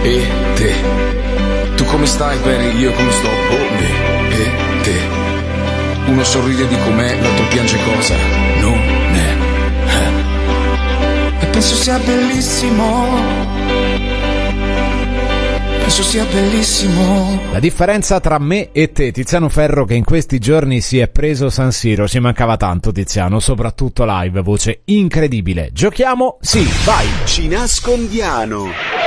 E te, tu come stai? Bene, io come sto? Me e te. Uno sorride di com'è, l'altro piange cosa non è. E penso sia bellissimo. Penso sia bellissimo. La differenza tra me e te, Tiziano Ferro, che in questi giorni si è preso San Siro. Ci mancava tanto, Tiziano, soprattutto live, voce incredibile. Giochiamo? Sì, vai. Ci nascondiamo.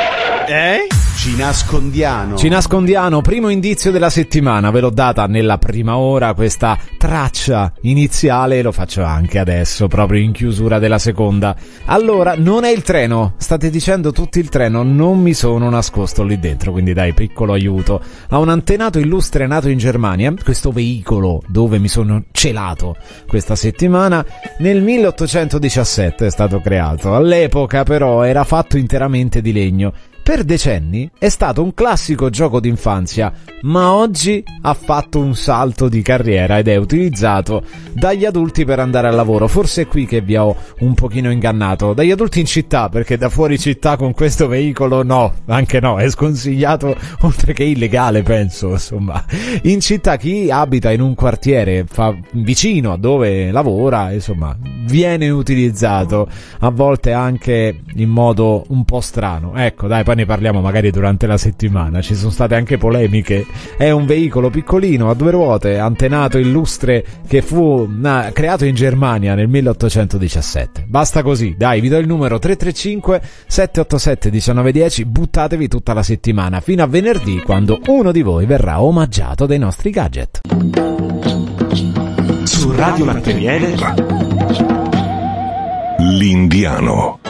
Ci nascondiamo, primo indizio della settimana, ve l'ho data nella prima ora questa traccia iniziale, lo faccio anche adesso, proprio in chiusura della seconda. Allora, non è il treno, state dicendo tutti il treno, non mi sono nascosto lì dentro, quindi dai, piccolo aiuto. A un antenato illustre nato in Germania, questo veicolo dove mi sono celato questa settimana, nel 1817 è stato creato, all'epoca però era fatto interamente di legno. Per decenni è stato un classico gioco d'infanzia, ma oggi ha fatto un salto di carriera ed è utilizzato dagli adulti per andare al lavoro. Forse è qui che vi ho un pochino ingannato. Dagli adulti in città, perché da fuori città con questo veicolo no, anche no, è sconsigliato, oltre che illegale, penso, insomma. In città chi abita in un quartiere vicino a dove lavora, insomma, viene utilizzato, a volte anche in modo un po' strano. Ecco, dai, ne parliamo magari durante la settimana, ci sono state anche polemiche. È un veicolo piccolino a due ruote, antenato illustre, che fu creato in Germania nel 1817. Basta così, dai, vi do il numero 335 787 1910, buttatevi tutta la settimana fino a venerdì, quando uno di voi verrà omaggiato dai nostri gadget. Su Radio Martiniere L'Indiano.